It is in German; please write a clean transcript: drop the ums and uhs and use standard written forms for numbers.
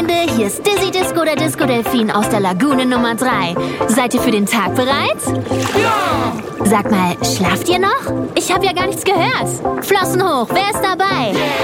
Freunde, hier ist Dizzy Disco, der Disco-Delfin aus der Lagune Nummer 3. Seid ihr für den Tag bereit? Ja! Sag mal, schlaft ihr noch? Ich habe ja gar nichts gehört. Flossen hoch, wer ist dabei?